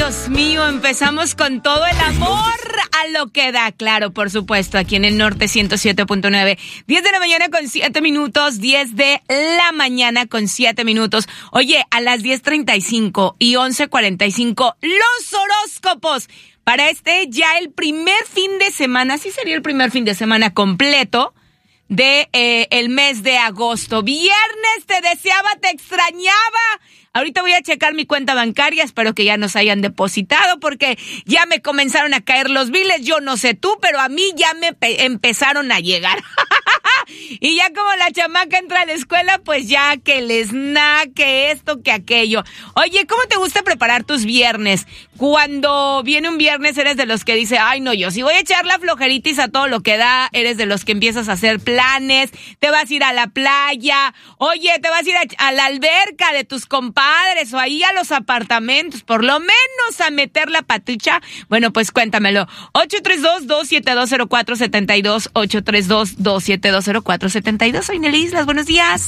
Dios mío, empezamos con todo el amor a lo que da, claro, por supuesto, aquí en el norte 107.9, 10 de la mañana con 7 minutos, 10 de la mañana con 7 minutos. Oye, a las 10:35 y 11:45, los horóscopos para ya el primer fin de semana, sí sería el primer fin de semana completo de el mes de agosto. Viernes, te deseaba, te extrañaba. Ahorita voy a checar mi cuenta bancaria, espero que ya nos hayan depositado porque ya me comenzaron a caer los biles. Yo no sé tú, pero a mí ya me empezaron a llegar. Y ya como la chamaca entra a la escuela, pues ya que el snack, que esto, que aquello. Oye, ¿cómo te gusta preparar tus viernes? Cuando viene un viernes, ¿eres de los que dice, ay no, yo sí voy a echar la flojeritis a todo lo que da? ¿Eres de los que empiezas a hacer planes? ¿Te vas a ir a la playa? Oye, ¿te vas a ir a la alberca de tus compadres o ahí a los apartamentos? Por lo menos a meter la patucha. Bueno, pues cuéntamelo. 832-272-0472, 832-272-0472. Soy Nelly Islas, buenos días.